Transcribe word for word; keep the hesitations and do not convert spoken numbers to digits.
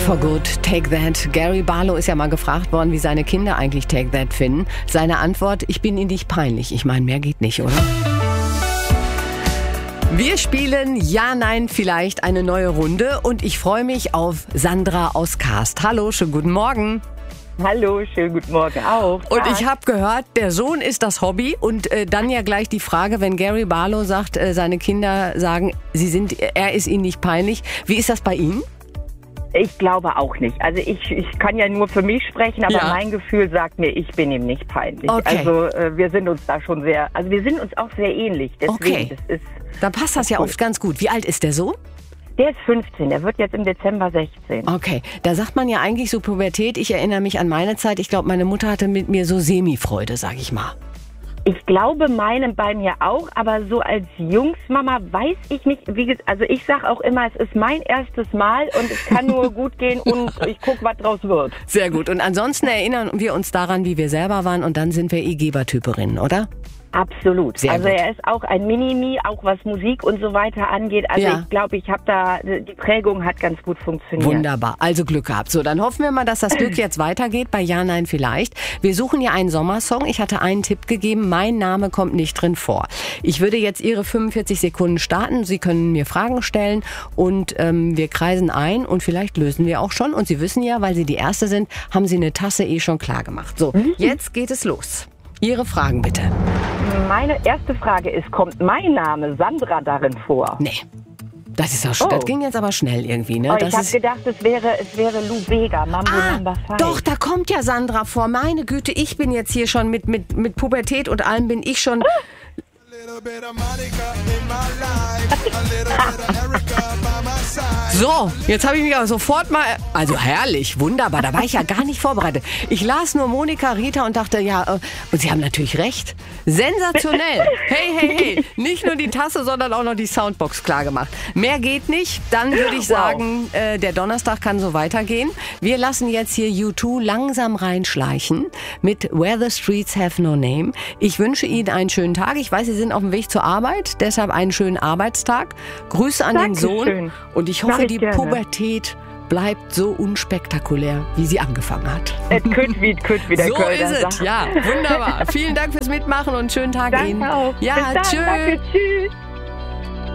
for Good, Take That. Gary Barlow ist ja mal gefragt worden, wie seine Kinder eigentlich Take That finden. Seine Antwort, ich bin ihnen nicht peinlich. Ich meine, mehr geht nicht, oder? Wir spielen Ja, Nein, vielleicht eine neue Runde und ich freue mich auf Sandra aus Karst. Hallo, schönen guten Morgen. Hallo, schönen guten Morgen auch. Und ich habe gehört, der Sohn ist das Hobby und äh, dann ja gleich die Frage, wenn Gary Barlow sagt, äh, seine Kinder sagen, sie sind, er ist ihnen nicht peinlich. Wie ist das bei Ihnen? Ich glaube auch nicht. Also ich, ich kann ja nur für mich sprechen, aber Ja. mein Gefühl sagt mir, ich bin ihm nicht peinlich. Okay. Also äh, wir sind uns da schon sehr, also wir sind uns auch sehr ähnlich. Deswegen, Okay. das ist, Da passt das ja Cool. oft ganz gut. Wie alt ist der Sohn? der ist fünfzehn, der wird jetzt im Dezember sechzehn. Okay, da sagt man ja eigentlich so Pubertät. Ich erinnere mich an meine Zeit. Ich glaube, meine Mutter hatte mit mir so Semi-Freude, sag ich mal. Ich glaube meinem bei mir auch, aber so als Jungsmama weiß ich nicht, wie gesagt, also ich sage auch immer, es ist mein erstes Mal und es kann nur gut gehen und ich gucke, was draus wird. Sehr gut. Und ansonsten erinnern wir uns daran, wie wir selber waren und dann sind wir eh Gebertyperinnen, oder? Absolut. Sehr also gut. er ist auch ein Minimi, auch was Musik und so weiter angeht. Also Ja. ich glaube, ich habe da, die Prägung hat ganz gut funktioniert. Wunderbar, also Glück gehabt. So, dann hoffen wir mal, dass das Glück jetzt weitergeht bei Ja, Nein, vielleicht. Wir suchen ja einen Sommersong. Ich hatte einen Tipp gegeben, mein Name kommt nicht drin vor. Ich würde jetzt Ihre fünfundvierzig Sekunden starten. Sie können mir Fragen stellen und ähm, wir kreisen ein und vielleicht lösen wir auch schon. Und Sie wissen ja, weil Sie die Erste sind, haben Sie eine Tasse eh schon klar gemacht. So, jetzt geht es los. Ihre Fragen bitte. Meine erste Frage ist, kommt mein Name Sandra darin vor? Nee. Das ist auch sch- Oh. Das ging jetzt aber schnell irgendwie, ne? Oh, das ich habe ist gedacht, es wäre, es wäre Lou Bega, Mambo Ah, Number Five. doch, da kommt ja Sandra vor. Meine Güte, ich bin jetzt hier schon mit, mit, mit Pubertät und allem bin ich schon... So, jetzt habe ich mich aber sofort mal... Also herrlich, wunderbar, da war ich ja gar nicht vorbereitet. Ich las nur Monika, Rita und dachte, ja, äh, und Sie haben natürlich recht. Sensationell. Hey, hey, hey. Nicht nur die Tasse, sondern auch noch die Soundbox klar gemacht. Mehr geht nicht. Dann würde ich Wow. sagen, äh, der Donnerstag kann so weitergehen. Wir lassen jetzt hier U zwei langsam reinschleichen mit Where the Streets Have No Name. Ich wünsche Ihnen einen schönen Tag. Ich weiß, Sie sind auf dem Weg zur Arbeit, deshalb einen schönen Arbeitstag. Grüße an den Sohn Dankeschön. und ich Mach hoffe, ich die gerne. Pubertät bleibt so unspektakulär, wie sie angefangen hat. Et kütt wie, kütt wie der So Kölner ist es, sagt. ja, wunderbar. Vielen Dank fürs Mitmachen und schönen Tag Ihnen. Danke auch. Ja, Bis dann. tschö. Danke, tschüss.